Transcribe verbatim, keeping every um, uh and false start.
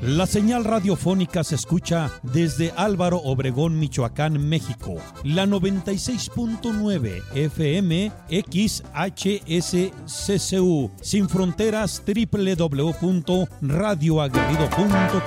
La señal radiofónica se escucha desde Álvaro Obregón, Michoacán, México. La noventa y seis punto nueve F M X H S C C U. Sin fronteras, doble u doble u doble u punto radio aguerrido punto com.